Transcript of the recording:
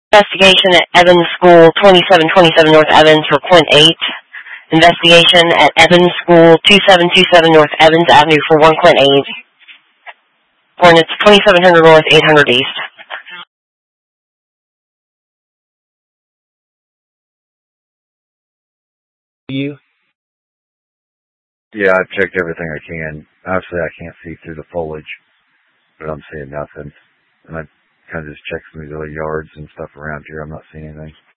Investigation at Evans School, 2727 North Evans for .8. Investigation at Evans School, 2727 North Evans Avenue for 1.8. Coordinates 2700 North, 800 East. You? Yeah, I've checked everything I can. Obviously, I can't see through the foliage, but I'm seeing nothing. And I kind of just checked some of the other yards and stuff around here. I'm not seeing anything.